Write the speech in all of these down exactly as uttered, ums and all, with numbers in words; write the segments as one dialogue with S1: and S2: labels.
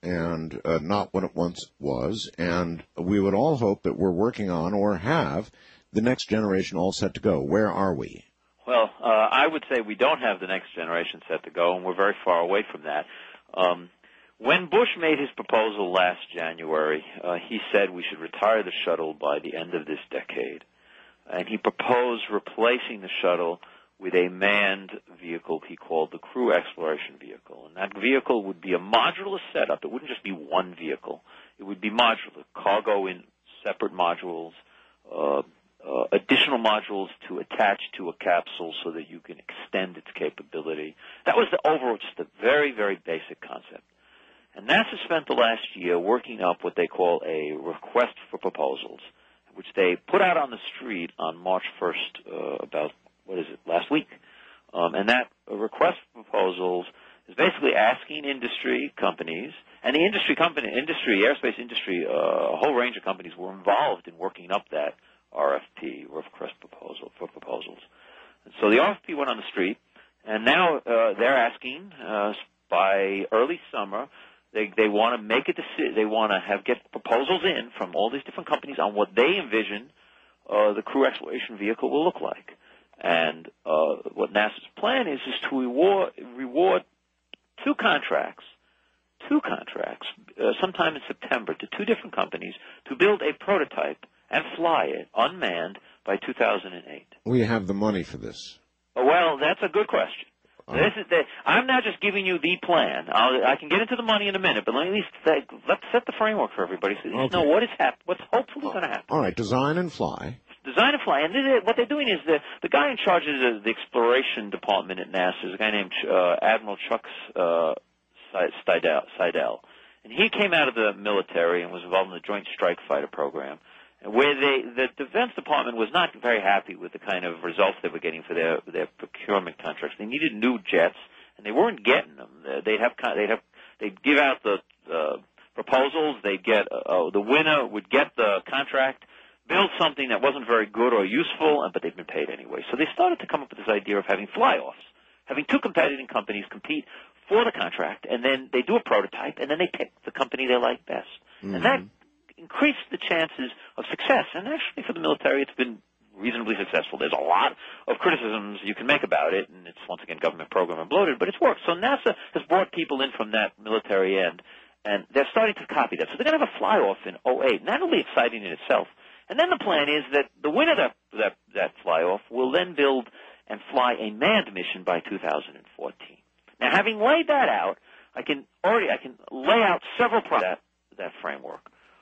S1: and uh, not what it once was. And we would all hope that we're working on or have the next generation all set to go. Where are we?
S2: Well, uh, I would say we don't have the next generation set to go, and we're very far away from that. Um, when Bush made his proposal last January, uh, he said we should retire the shuttle by the end of this decade. And he proposed replacing the shuttle with a manned vehicle he called the Crew Exploration Vehicle. And that vehicle would be a modular setup. It wouldn't just be one vehicle. It would be modular, cargo in separate modules, uh, Uh, additional modules to attach to a capsule so that you can extend its capability. That was the overall, just a very, very basic concept. And NASA spent the last year working up what they call a request for proposals, which they put out on the street on March first, uh, about, what is it, last week. Um, and that request for proposals is basically asking industry companies, and the industry company, industry, aerospace industry, uh, a whole range of companies were involved in working up that R F P, request proposal for proposals. And so the R F P went on the street, and now uh, they're asking uh, by early summer they they want to make a decision. They want to have get proposals in from all these different companies on what they envision uh, the Crew Exploration Vehicle will look like. And uh, what NASA's plan is is to reward reward two contracts, two contracts, uh, sometime in September, to two different companies to build a prototype and fly it unmanned by two thousand eight.
S1: We have the money for this.
S2: Oh, well, that's a good question. Uh, this is the, I'm now just giving you the plan. I'll, I can get into the money in a minute, but let me at least say, let's set the framework for everybody so you
S1: okay.
S2: know what is hap- what's hopefully going to happen.
S1: All right, design and fly.
S2: Design and fly. And this is, what they're doing is the, the guy in charge of the, the exploration department at NASA is a guy named uh, Admiral Chuck uh, Seidel, Seidel. And he came out of the military and was involved in the Joint Strike Fighter program, where they, the Defense Department was not very happy with the kind of results they were getting for their their procurement contracts. They needed new jets, and they weren't getting them. They'd have they'd have they'd give out the uh, proposals. They'd get uh, the winner would get the contract, build something that wasn't very good or useful, but they'd been paid anyway. So they started to come up with this idea of having fly-offs, having two competing companies compete for the contract, and then they do a prototype, and then they pick the company they like best, mm-hmm. and that increase the chances of success. And actually for the military, it's been reasonably successful. There's a lot of criticisms you can make about it, and it's, once again, government program and bloated, but it's worked. So NASA has brought people in from that military end, and they're starting to copy that. So they're going to have a fly-off in oh eight, and that'll be exciting in itself. And then the plan is that the winner of that, that, that fly-off will then build and fly a manned mission by two thousand fourteen. Now, having laid that out, I can already I can lay out several pro- that, that framework.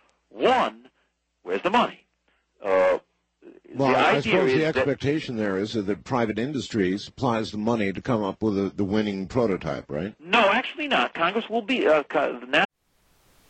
S2: One, where's the money? Uh,
S1: well,
S2: the
S1: I
S2: idea
S1: suppose
S2: is
S1: the
S2: that
S1: expectation there is that private industry supplies the money to come up with a, the winning prototype, right?
S2: No, actually not. Congress will be, uh, NASA